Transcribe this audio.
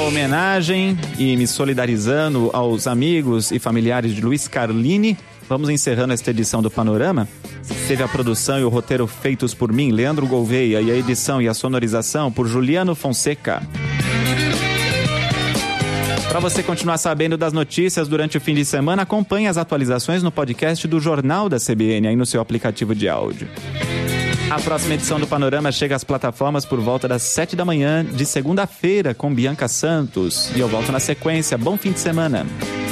homenagem e me solidarizando aos amigos e familiares de Luiz Carlini, vamos encerrando esta edição do Panorama. Teve a produção e o roteiro feitos por mim, Leandro Gouveia, e a edição e a sonorização por Juliano Fonseca. Para você continuar sabendo das notícias durante o fim de semana, acompanhe as atualizações no podcast do Jornal da CBN, aí no seu aplicativo de áudio. A próxima edição do Panorama chega às plataformas por volta das 7 da manhã de segunda-feira com Bianca Santos. E eu volto na sequência. Bom fim de semana.